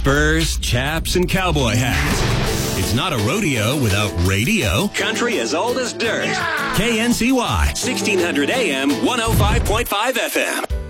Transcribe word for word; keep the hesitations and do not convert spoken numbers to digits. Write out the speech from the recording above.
spurs, chaps, and cowboy hats. It's not a rodeo without radio. Country as old as dirt. Yeah! K N C Y, sixteen hundred A M, one oh five point five F M.